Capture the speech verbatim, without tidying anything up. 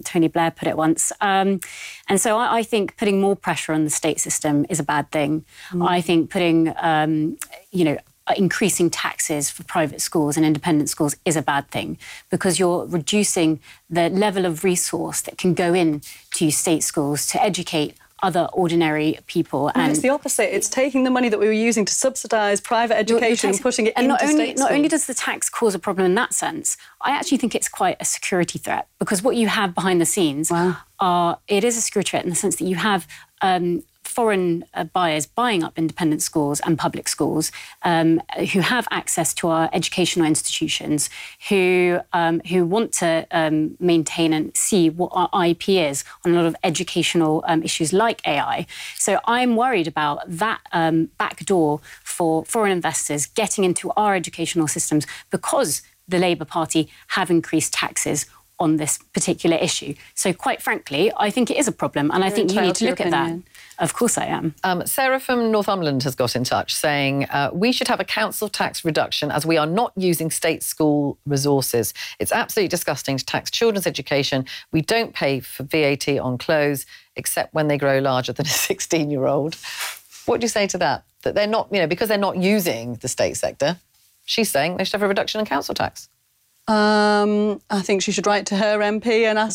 Tony Blair put it once. Um, and so I, I think putting more pressure on the state system is a bad thing. Mm. I think putting, um, you know, increasing taxes for private schools and independent schools is a bad thing, because you're reducing the level of resource that can go in to state schools to educate other ordinary people. No, and it's the opposite. It's taking the money that we were using to subsidise private education and putting it and into not only, state not schools. only does the tax cause a problem in that sense, I actually think it's quite a security threat, because what you have behind the scenes Wow. are, it is a security threat in the sense that you have um, foreign uh, buyers buying up independent schools and public schools um, who have access to our educational institutions, who um, who want to um, maintain and see what our I P is on a lot of educational um, issues like A I. So I'm worried about that um, backdoor for foreign investors getting into our educational systems, because the Labour Party have increased taxes on this particular issue. So quite frankly, I think it is a problem, and You're I think you need to look at opinion. that. Of course I am. Um, Sarah from Northumberland has got in touch saying, uh, we should have a council tax reduction as we are not using state school resources. It's absolutely disgusting to tax children's education. We don't pay for V A T on clothes, except when they grow larger than a sixteen-year-old. What do you say to that? That they're not, you know, because they're not using the state sector, she's saying they should have a reduction in council tax. Um, I think she should write to her M P and ask